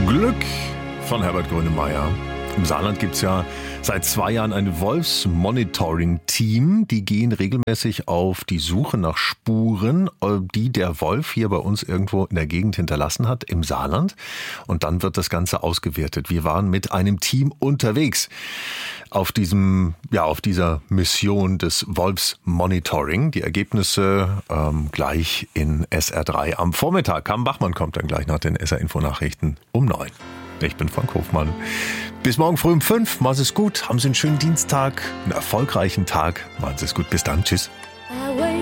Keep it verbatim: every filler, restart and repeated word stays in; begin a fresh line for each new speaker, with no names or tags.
Glück von Herbert Grönemeyer. Im Saarland gibt es ja seit zwei Jahren ein Wolfsmonitoring-Team. Die gehen regelmäßig auf die Suche nach Spuren, die der Wolf hier bei uns irgendwo in der Gegend hinterlassen hat, im Saarland. Und dann wird das Ganze ausgewertet. Wir waren mit einem Team unterwegs auf diesem, ja, auf dieser Mission des Wolfsmonitoring. Die Ergebnisse ähm, gleich in S R drei am Vormittag. Carmen Bachmann kommt dann gleich nach den S R-Info-Nachrichten um neun. Ich bin Frank Hofmann. Bis morgen früh um fünf. Machen Sie es gut. Haben Sie einen schönen Dienstag, einen erfolgreichen Tag. Machen Sie es gut. Bis dann. Tschüss.